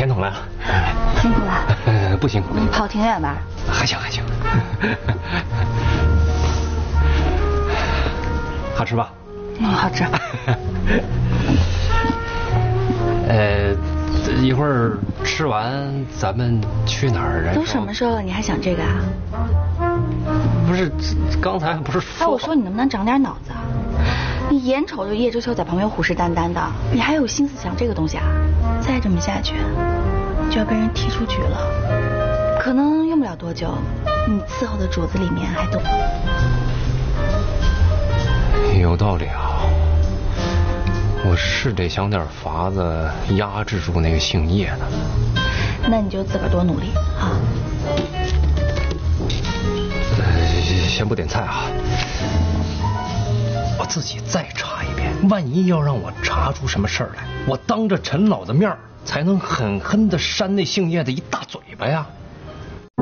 甜筒来了。 辛苦了。 不辛苦。 你跑挺远吧？ 还行还行。好吃吧？ 好吃。 一会儿吃完咱们去哪儿？ 都什么时候了，你还想这个啊？ 不是，刚才不是说…… 哎，我说你能不能长点脑子啊？你眼瞅着叶知秋在旁边虎视眈眈的，你还有心思想这个东西啊？再这么下去，就要被人踢出局了。可能用不了多久，你伺候的主子里面还都…… 有道理啊。我是得想点法子压制住那个姓叶的。 那你就自个儿多努力啊。 先不点菜啊，我自己再查一遍。万一要让我查出什么事儿来，我当着陈老的面才能狠狠地扇那姓叶的一大嘴巴呀。